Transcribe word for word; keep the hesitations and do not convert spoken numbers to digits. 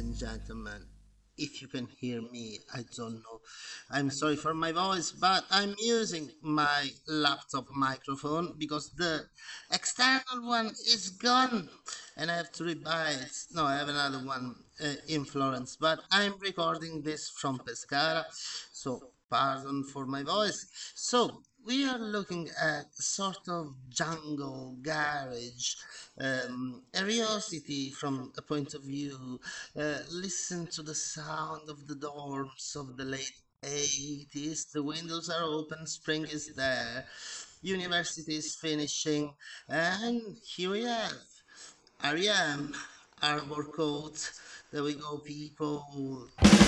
and gentlemen. If you can hear me, I don't know. I'm sorry for my voice, but I'm using my laptop microphone because the external one is gone and I have to rebuy it. No, I have another one uh, in Florence, but I'm recording this from Pescara, so pardon for my voice. So, we are looking at sort of jungle garage um, curiosity from a point of view. Uh, listen to the sound of the dorms of the late eighties. The windows are open, spring is there, university is finishing, and here we have R E M, Arbor Coat. There we go, people.